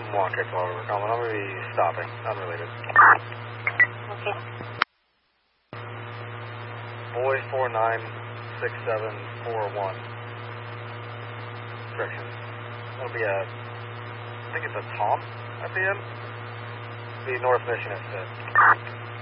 1K 12, we're calling. I'm going to be stopping. Unrelated. Okay. Boy 496741. Direction. It'll be a, I think it's a Tom at the end. The North Mission instead.